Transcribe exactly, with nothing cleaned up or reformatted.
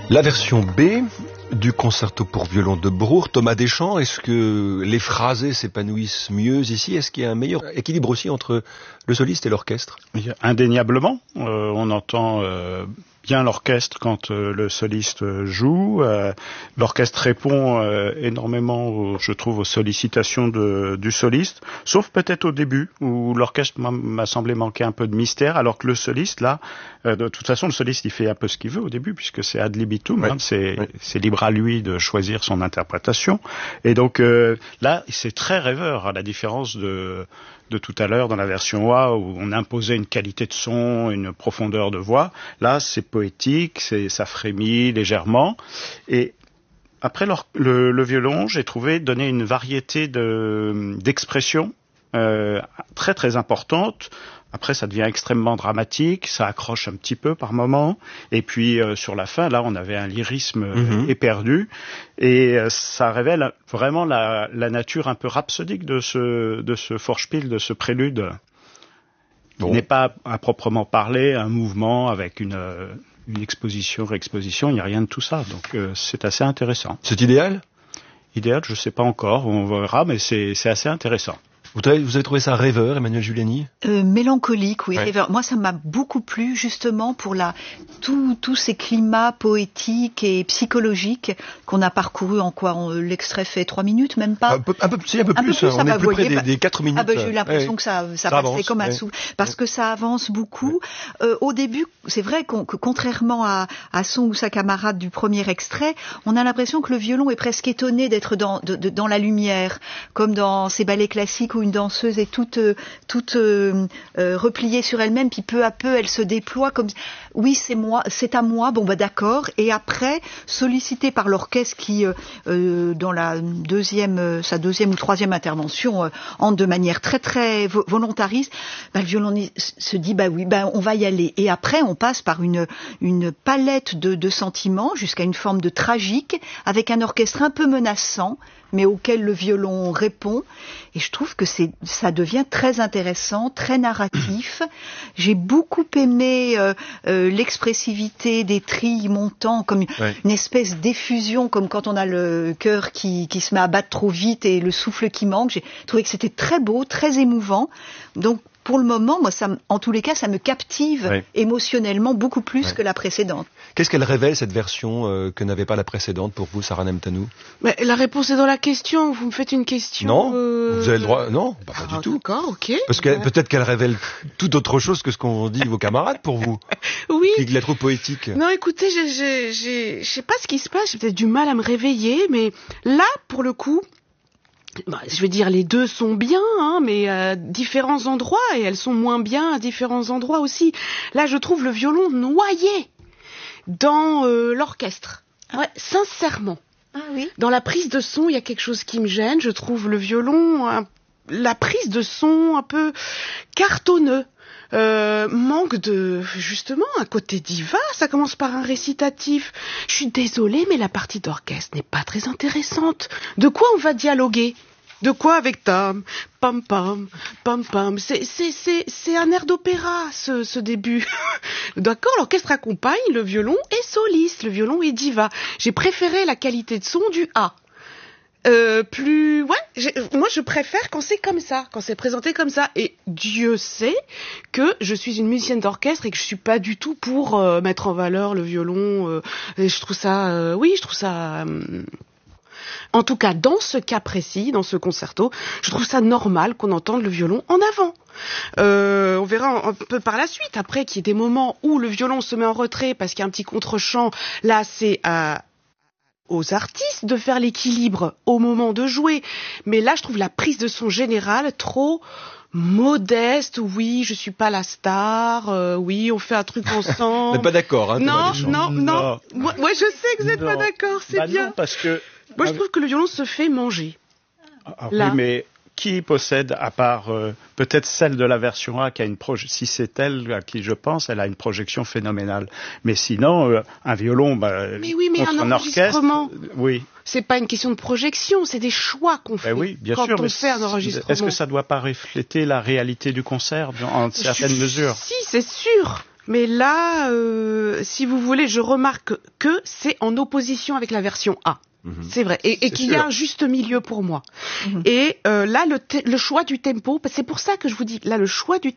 La version B du concerto pour violon de Bruch, Thomas Deschamps, est-ce que les phrasés s'épanouissent mieux ici? Est-ce qu'il y a un meilleur équilibre aussi entre le soliste et l'orchestre? Indéniablement, euh, on entend euh, bien l'orchestre quand euh, le soliste joue. Euh, l'orchestre répond euh, énormément, aux, je trouve, aux sollicitations de, du soliste, sauf peut-être au début, où l'orchestre m'a, m'a semblé manquer un peu de mystère, alors que le soliste, là, euh, de toute façon, le soliste, il fait un peu ce qu'il veut au début, puisque c'est ad libitum, oui. hein, c'est, oui. c'est libre à lui de choisir son interprétation. Et donc euh, là, c'est très rêveur, à la différence de... de tout à l'heure dans la version A où on imposait une qualité de son, une profondeur de voix. Là, c'est poétique, c'est, ça frémit légèrement. Et après le, le, le violon, j'ai trouvé donner une variété de, d'expressions euh, très très importante. Après, ça devient extrêmement dramatique, ça accroche un petit peu par moments. Et puis, euh, sur la fin, là, on avait un lyrisme mm-hmm. éperdu. Et euh, ça révèle vraiment la, la nature un peu rhapsodique de ce, de ce Vorspiel, de ce prélude. Bon. Il n'est pas, à proprement parler, un mouvement avec une, une exposition, réexposition. Il n'y a rien de tout ça. Donc, euh, c'est assez intéressant. C'est idéal ? Idéal, je ne sais pas encore. On verra, mais c'est, c'est assez intéressant. Vous avez, vous avez trouvé ça rêveur, Emmanuelle Giuliani? euh, Mélancolique, oui, ouais. rêveur. Moi, ça m'a beaucoup plu, justement, pour la tous tous ces climats poétiques et psychologiques qu'on a parcourus en quoi on, l'extrait fait trois minutes, même pas. Un peu, un peu, si, un peu un plus. Peu plus on est plus près des, bah, des quatre minutes. Ah ben, j'ai eu l'impression ouais. que ça, ça, ça passait avance, comme un ouais. souffle, parce ouais. que ça avance beaucoup. Ouais. Euh, au début, c'est vrai qu'on, que contrairement à, à son ou sa camarade du premier extrait, on a l'impression que le violon est presque étonné d'être dans, de, de, dans la lumière, comme dans ces ballets classiques où une danseuse est toute, toute euh, euh, repliée sur elle-même, puis peu à peu elle se déploie comme oui c'est moi, c'est à moi, bon bah d'accord. Et après, sollicité par l'orchestre qui, euh, dans la deuxième, euh, sa deuxième ou troisième intervention, euh, entre de manière très très vo- volontariste, bah, le violoniste se dit bah oui, bah on va y aller. Et après, on passe par une une palette de, de sentiments jusqu'à une forme de tragique, avec un orchestre un peu menaçant, mais auquel le violon répond. Et je trouve que c'est, ça devient très intéressant, très narratif. J'ai beaucoup aimé euh, euh, l'expressivité des trilles montants, comme ouais. une espèce d'effusion, comme quand on a le cœur qui, qui se met à battre trop vite et le souffle qui manque. J'ai trouvé que c'était très beau, très émouvant. Donc, pour le moment, moi, ça, en tous les cas, ça me captive ouais. émotionnellement beaucoup plus ouais. que la précédente. Qu'est-ce qu'elle révèle, cette version, euh, que n'avait pas la précédente pour vous, Sarah Nemtanou? Mais la réponse est dans la question. Vous me faites une question. Non, euh... vous avez le droit. Non, pas, pas ah, du tout. D'accord, ok. Parce que ouais. peut-être qu'elle révèle tout autre chose que ce qu'ont dit vos camarades pour vous. Oui. Qui est trop poétique. Non, écoutez, j'ai, j'ai, j'ai, je sais pas ce qui se passe. J'ai peut-être du mal à me réveiller, mais là, pour le coup. Bah, je veux dire, les deux sont bien, hein, mais à différents endroits, et elles sont moins bien à différents endroits aussi. Là, je trouve le violon noyé dans euh, l'orchestre. Ouais, sincèrement. Ah oui. Dans la prise de son, il y a quelque chose qui me gêne. Je trouve le violon, un, la prise de son un peu cartonneux. Euh, manque de, justement, un côté diva. Ça commence par un récitatif. Je suis désolée, mais la partie d'orchestre n'est pas très intéressante. De quoi on va dialoguer? De quoi avec tam, pam pam, pam pam. C'est, c'est, c'est, c'est un air d'opéra, ce, ce début. D'accord, l'orchestre accompagne, le violon est soliste, le violon est diva. J'ai préféré la qualité de son du A. Euh, plus, ouais, j'ai, moi je préfère quand c'est comme ça, quand c'est présenté comme ça. Et Dieu sait que je suis une musicienne d'orchestre et que je suis pas du tout pour euh, mettre en valeur le violon. Euh, et je trouve ça, euh, oui, je trouve ça. Euh, en tout cas, dans ce cas précis, dans ce concerto, je trouve ça normal qu'on entende le violon en avant. Euh, on verra un peu par la suite, après, qu'il y ait des moments où le violon se met en retrait parce qu'il y a un petit contre-champ. Là, c'est à aux artistes de faire l'équilibre au moment de jouer. Mais là, je trouve la prise de son générale trop modeste. Oui, je suis pas la star. Euh, oui, on fait un truc ensemble. Vous n'êtes pas d'accord, hein? Non, non, non, non. Moi, moi, je sais que vous n'êtes pas d'accord, c'est bah bien. Non, parce que... Moi, je trouve que le violon se fait manger. Ah, là. Oui, mais qui possède, à part euh, peut-être celle de la version A, qui a une proje- si c'est elle à qui je pense, elle a une projection phénoménale. Mais sinon, euh, un violon, bah, mais oui, mais contre un un enregistrement. orchestre, oui. C'est pas une question de projection, c'est des choix qu'on fait ben oui, bien quand sûr, on fait un enregistrement. Est-ce que ça ne doit pas refléter la réalité du concert en certaines je, mesures? Si, c'est sûr. Mais là, euh, si vous voulez, je remarque que c'est en opposition avec la version A. Mmh. C'est vrai, et, et qu'il sûr. y a un juste milieu pour moi. Mmh. Et euh, là, le, te- le choix du tempo, c'est pour ça que je vous dis, là, le choix du